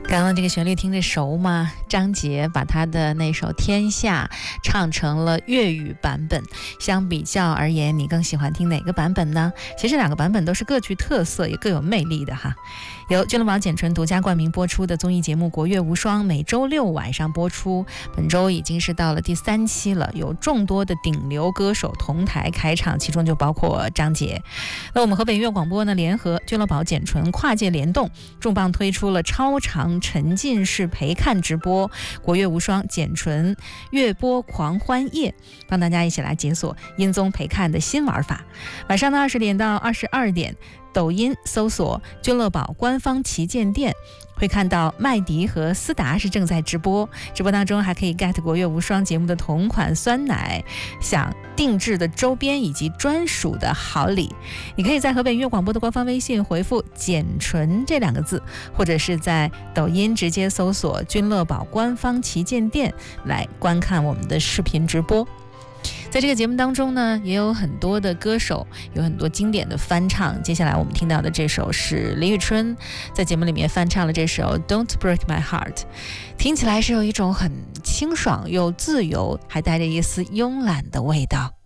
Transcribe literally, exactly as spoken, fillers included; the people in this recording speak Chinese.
刚刚这个旋律听着熟吗？张杰把他的那首《天下》唱成了粤语版本，相比较而言，你更喜欢听哪个版本呢？其实两个版本都是各具特色，也各有魅力的哈。由君乐宝简纯独家冠名播出的综艺节目《国乐无双》，每周六晚上播出，本周已经是到了第三期了，有众多的顶流歌手同台开唱，其中就包括张杰。那我们河北音乐广播呢，联合君乐宝简纯跨界联动，重磅推出了超长沉浸式陪看直播国乐无双简纯乐播狂欢夜，帮大家一起来解锁音综陪看的新玩法。晚上的二十点到二十二点，抖音搜索君乐宝官方旗舰店，会看到麦迪和思达是正在直播，直播当中还可以 get 国乐无双节目的同款酸奶，享定制的周边以及专属的好礼。你可以在河北音乐广播的官方微信回复简纯这两个字，或者是在抖音直接搜索君乐宝官方旗舰店来观看我们的视频直播。在这个节目当中呢，也有很多的歌手，有很多经典的翻唱。接下来我们听到的这首是李宇春在节目里面翻唱了这首 Don't Break My Heart， 听起来是有一种很清爽又自由，还带着一丝慵懒的味道。